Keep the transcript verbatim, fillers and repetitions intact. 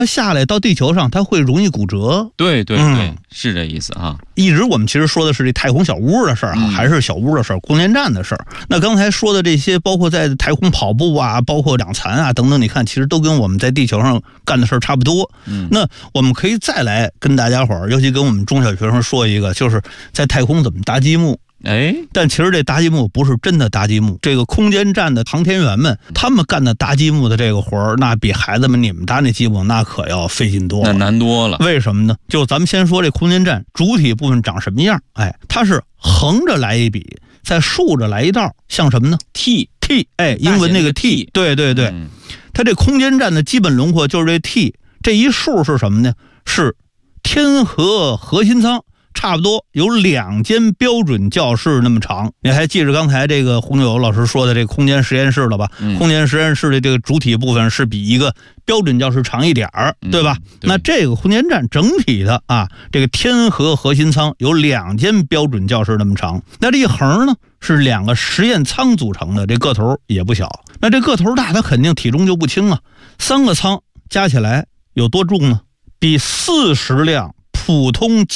它下来到地球上，它会容易骨折。 对对对， 嗯、 是这意思啊。 一直我们其实说的是这太空小屋的事儿、啊嗯、还是小屋的事儿，空间站的事儿。那刚才说的这些，包括在太空跑步啊，包括两残啊等等，你看其实都跟我们在地球上干的事儿差不多。嗯，那我们可以再来跟大家伙儿，尤其跟我们中小学生说一个，就是在太空怎么搭积木。 哎， 但其实这搭积木不是真的搭积木，这个空间站的航天员们，他们干的搭积木的这个活儿，那比孩子们你们搭那积木那可要费劲多了， 那难多了。 为什么呢？就咱们先说这空间站主体部分长什么样？哎，它是横着来一笔，再竖着来一道，像什么呢 ？T T， 哎，英文那个 T， 对对对、嗯，它这空间站的基本轮廓就是这 T， 这一竖是什么呢？是天河核心舱。差不多有两间标准教室那么长。你还记着刚才这个洪友老师说的这个空间实验室了吧、嗯、空间实验室的这个主体部分是比一个标准教室长一点儿、嗯、对吧、嗯、对，那这个空间站整体的啊，这个天河核心舱有两间标准教室那么长。那这一横呢是两个实验舱组成的，这个头也不小。那这个头大，它肯定体重就不轻啊。三个舱加起来有多重呢？比四十辆普通